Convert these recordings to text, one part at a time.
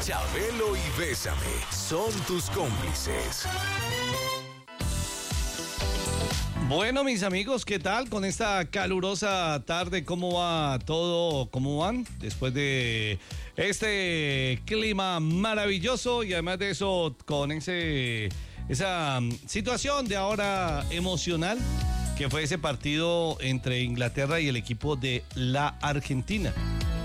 Chabelo y Bésame son tus cómplices. Bueno, mis amigos, ¿qué tal? Con esta calurosa tarde, ¿cómo va todo? ¿Cómo van? Después de este clima maravilloso y además de eso, con esa situación de ahora emocional, que fue ese partido entre Inglaterra y el equipo de la Argentina.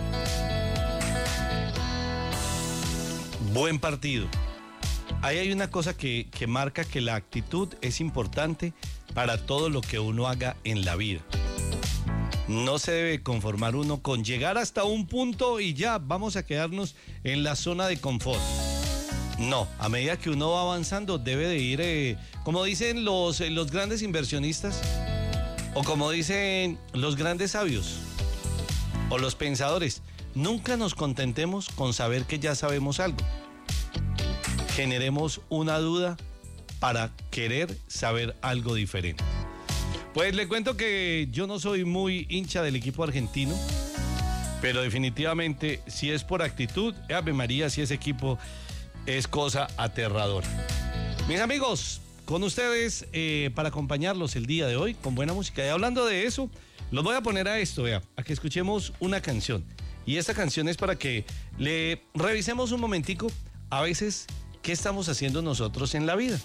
Buen partido. Ahí hay una cosa que marca que la actitud es importante para todo lo que uno haga en la vida. No se debe conformar uno con llegar hasta un punto y ya vamos a quedarnos en la zona de confort. No, a medida que uno va avanzando debe de ir, como dicen los grandes inversionistas, o como dicen los grandes sabios, o los pensadores, nunca nos contentemos con saber que ya sabemos algo. Generemos una duda para querer saber algo diferente. Pues le cuento que yo no soy muy hincha del equipo argentino, pero definitivamente si es por actitud, Ave María, si ese equipo es cosa aterradora. Mis amigos, con ustedes para acompañarlos el día de hoy con buena música. Y hablando de eso, los voy a poner a esto, a que escuchemos una canción. Y esta canción es para que le revisemos un momentico, a veces, qué estamos haciendo nosotros en la vida.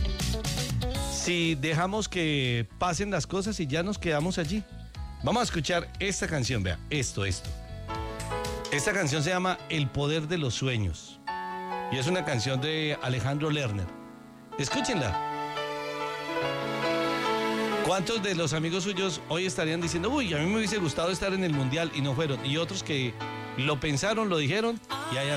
Si dejamos que pasen las cosas y ya nos quedamos allí. Vamos a escuchar esta canción, vea, esto. Esta canción se llama El Poder de los Sueños. Y es una canción de Alejandro Lerner. Escúchenla. ¿Cuántos de los amigos suyos hoy estarían diciendo, uy, a mí me hubiese gustado estar en el Mundial y no fueron? Y otros que lo pensaron, lo dijeron y allá